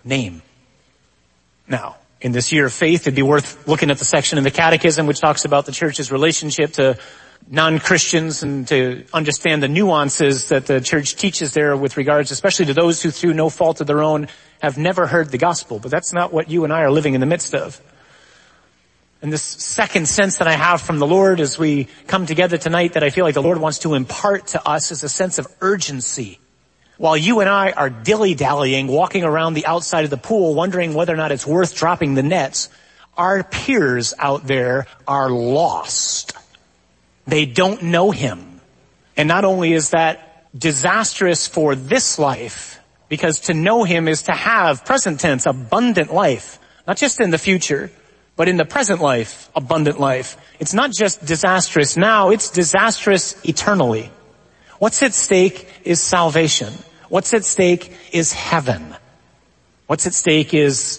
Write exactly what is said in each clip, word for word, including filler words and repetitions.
name. Now, in this year of faith, it'd be worth looking at the section in the Catechism which talks about the church's relationship to non-Christians and to understand the nuances that the church teaches there with regards especially to those who through no fault of their own have never heard the gospel. But that's not what you and I are living in the midst of. And this second sense that I have from the Lord as we come together tonight that I feel like the Lord wants to impart to us is a sense of urgency. While you and I are dilly-dallying, walking around the outside of the pool, wondering whether or not it's worth dropping the nets, our peers out there are lost. They don't know him. And not only is that disastrous for this life, because to know him is to have, present tense, abundant life. Not just in the future, but in the present life, abundant life. It's not just disastrous now, it's disastrous eternally. What's at stake is salvation. What's at stake is heaven. What's at stake is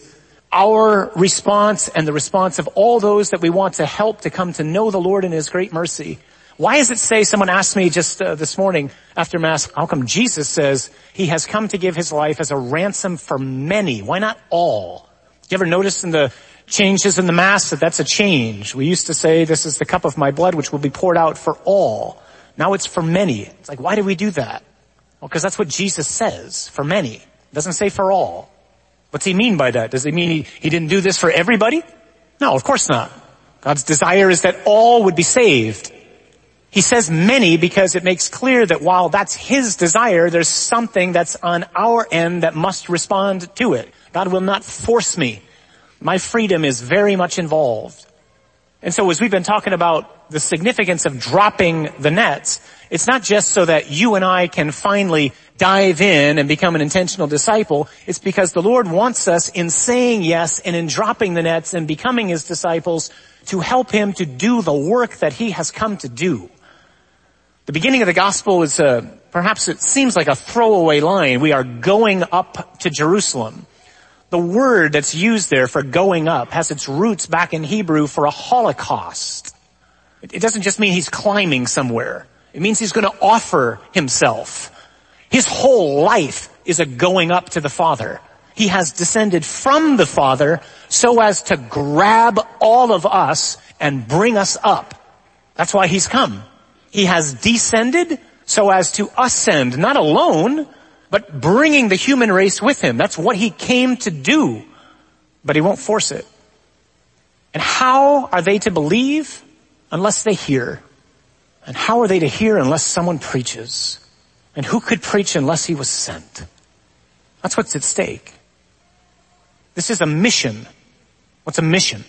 our response and the response of all those that we want to help to come to know the Lord in his great mercy. Why does it say, someone asked me just uh, this morning after Mass, how come Jesus says he has come to give his life as a ransom for many? Why not all? Did you ever notice in the changes in the Mass that that's a change? We used to say, this is the cup of my blood which will be poured out for all. Now it's for many. It's like, why do we do that? Well, because that's what Jesus says, for many. It doesn't say for all. What's he mean by that? Does he mean he, he didn't do this for everybody? No, of course not. God's desire is that all would be saved. He says many because it makes clear that while that's his desire, there's something that's on our end that must respond to it. God will not force me. My freedom is very much involved. And so as we've been talking about the significance of dropping the nets, it's not just so that you and I can finally dive in and become an intentional disciple. It's because the Lord wants us in saying yes and in dropping the nets and becoming his disciples to help him to do the work that he has come to do. The beginning of the gospel is a, perhaps it seems like a throwaway line. We are going up to Jerusalem. The word that's used there for going up has its roots back in Hebrew for a holocaust. It doesn't just mean he's climbing somewhere. It means he's going to offer himself. His whole life is a going up to the Father. He has descended from the Father so as to grab all of us and bring us up. That's why he's come. He has descended so as to ascend, not alone, but bringing the human race with him. That's what he came to do. But he won't force it. And how are they to believe unless they hear? And how are they to hear unless someone preaches? And who could preach unless he was sent? That's what's at stake. This is a mission. What's a mission?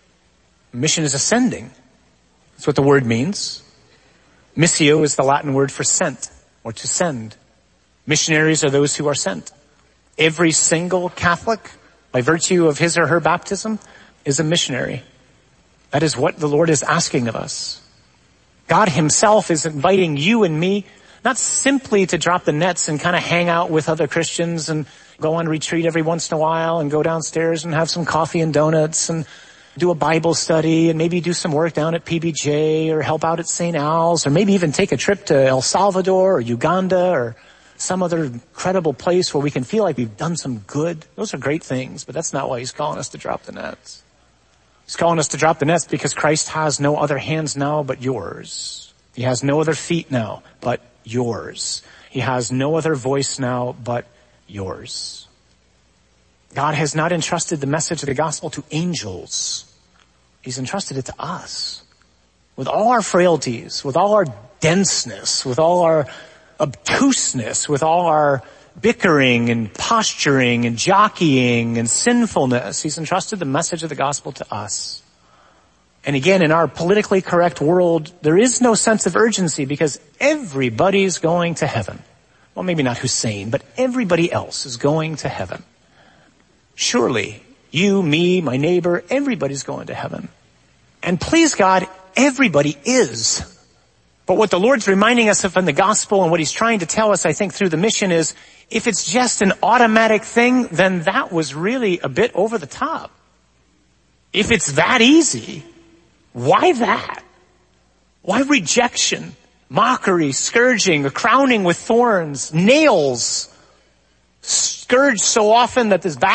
A mission is ascending. That's what the word means. Missio is the Latin word for sent or to send. Missionaries are those who are sent. Every single Catholic, by virtue of his or her baptism, is a missionary. That is what the Lord is asking of us. God himself is inviting you and me not simply to drop the nets and kind of hang out with other Christians and go on retreat every once in a while and go downstairs and have some coffee and donuts and do a Bible study and maybe do some work down at P B J or help out at Saint Al's or maybe even take a trip to El Salvador or Uganda or some other incredible place where we can feel like we've done some good. Those are great things, but that's not why he's calling us to drop the nets. He's calling us to drop the nets because Christ has no other hands now but yours. He has no other feet now but yours. He has no other voice now but yours. God has not entrusted the message of the gospel to angels. He's entrusted it to us. With all our frailties, with all our denseness, with all our obtuseness, with all our bickering and posturing and jockeying and sinfulness, he's entrusted the message of the gospel to us. And again, in our politically correct world, there is no sense of urgency because everybody's going to heaven. Well, maybe not Hussein, but everybody else is going to heaven. Surely, you, me, my neighbor, everybody's going to heaven. And please God, everybody is. But what the Lord's reminding us of in the gospel and what he's trying to tell us, I think, through the mission is, if it's just an automatic thing, then that was really a bit over the top. If it's that easy, why that? Why rejection, mockery, scourging, a crowning with thorns, nails, scourged so often that this back